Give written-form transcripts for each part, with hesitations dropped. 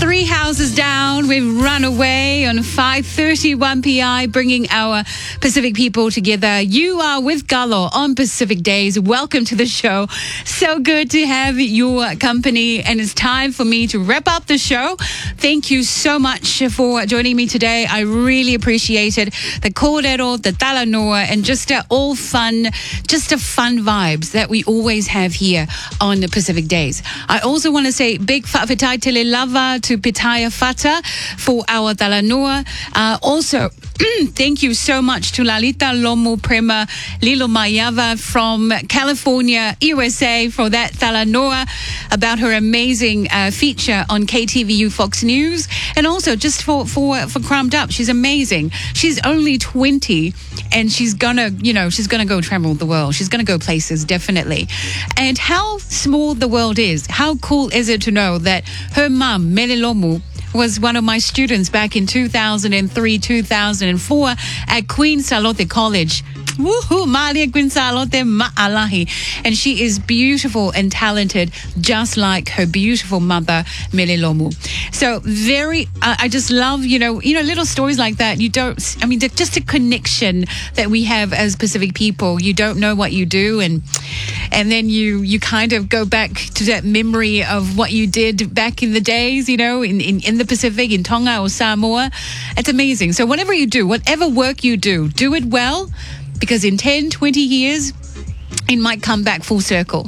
3 houses down, we've run away on 5:31 PI, bringing our Pacific people together. You are with Galo on Pacific Days. Welcome to the show. So good to have your company, and it's time for me to wrap up the show. Thank you so much for joining me today. I really appreciate it. The kōrero, the talanoa, and just all fun, just a fun vibes that we always have here on the Pacific Days. I also want to say big whawhetai tele lava to Pitaya Fata for our talanoa. Also, thank you so much to Lalita Lomo Prema Lilo Mayava from California, USA, for that talanoa about her amazing feature on KTVU Fox News, and also just for Crumbed Up. She's amazing. She's only 20, and she's gonna go travel the world. She's gonna go places, definitely. And how small the world is. How cool is it to know that her mum, Mele Lomu, was one of my students back in 2003, 2004 at Queen Salote College. Woohoo, Malia Queen Salote Ma'alahi. And she is beautiful and talented, just like her beautiful mother, Mele Lomu. So I just love, little stories like that. Just a connection that we have as Pacific people. You don't know what you do, and then you kind of go back to that memory of what you did back in the days, in the Pacific, in Tonga or Samoa. It's amazing. So whatever you do, whatever work you do it well, because in 10, 20 years, it might come back full circle.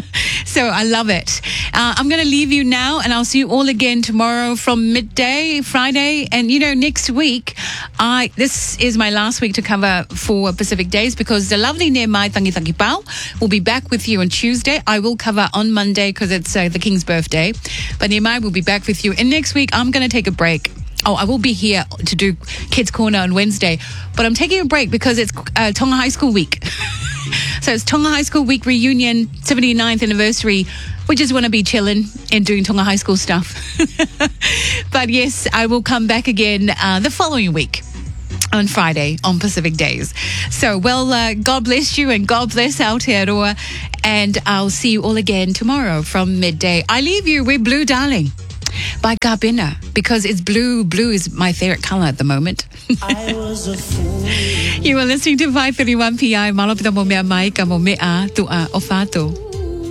So I love it. I'm going to leave you now, and I'll see you all again tomorrow from midday, Friday. And, next week, this is my last week to cover for Pacific Days, because the lovely Nemai Tangi Pao will be back with you on Tuesday. I will cover on Monday because it's the King's birthday. But Nemai will be back with you. And next week, I'm going to take a break. I will be here to do Kids Corner on Wednesday, but I'm taking a break because it's Tonga High School Week. So it's Tonga High School Week reunion, 79th anniversary. We just want to be chilling and doing Tonga High School stuff. But yes, I will come back again the following week on Friday on Pacific Days. So, God bless you, and God bless Aotearoa, and I'll see you all again tomorrow from midday. I leave you with Blue Darling by Garbina, because it's blue. Blue is my favorite color at the moment. I was a fool. You are listening to 531 PI. Malapita mo mea mai ka mo mea tua o fato.